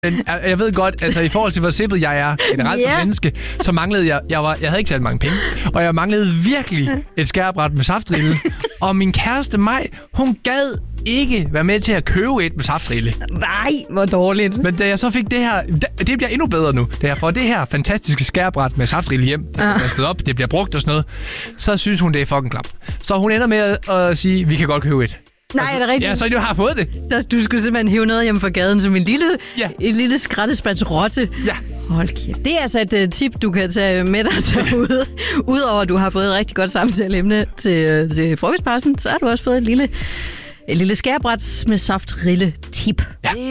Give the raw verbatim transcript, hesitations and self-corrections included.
Men jeg ved godt, altså i forhold til, hvor simpel jeg er generelt yeah. som menneske, så manglede jeg, jeg, var, jeg havde ikke særlig mange penge, og jeg manglede virkelig et skærebræt med saftrille. Og min kæreste Maj, hun gad ikke være med til at købe et med saftrille. Nej, hvor dårligt. Men da jeg så fik det her, det bliver endnu bedre nu, da jeg får det her fantastiske skærebræt med saftrille hjem, det bliver stået op, det bliver brugt og sådan noget, så synes hun, det er fucking klap. Så hun ender med at, at sige, vi kan godt købe et. Nej, altså, er det rigtigt? Ja, så du har fået det. Så du skulle simpelthen hive noget hjem fra gaden som en lille, ja. en lille skraldespandsrotte. Ja. Hold kæft. Det er altså et uh, tip, du kan tage med dig derude. Udover at du har fået et rigtig godt samtaleemne til, til frokostpausen, så har du også fået et lille, et lille skærebræt med saftrille tip. Ja.